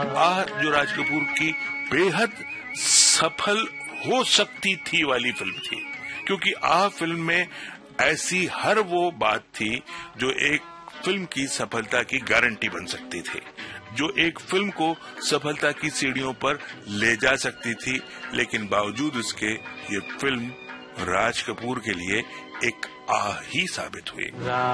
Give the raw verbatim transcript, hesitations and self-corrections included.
आह जो राज कपूर की बेहद सफल हो सकती थी वाली फिल्म थी, क्योंकि आह फिल्म में ऐसी हर वो बात थी जो एक फिल्म की सफलता की गारंटी बन सकती थी, जो एक फिल्म को सफलता की सीढ़ियों पर ले जा सकती थी। लेकिन बावजूद उसके ये फिल्म राज कपूर के लिए एक आह ही साबित हुई।